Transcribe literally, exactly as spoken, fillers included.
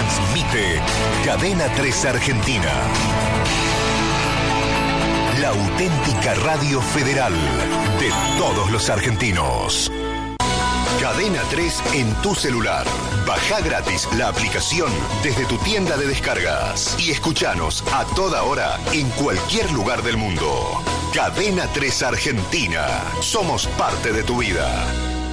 Transmite Cadena tres Argentina. La auténtica radio federal de todos los argentinos. Cadena tres en tu celular. Baja gratis la aplicación desde tu tienda de descargas y escuchanos a toda hora en cualquier lugar del mundo. Cadena tres Argentina. Somos parte de tu vida.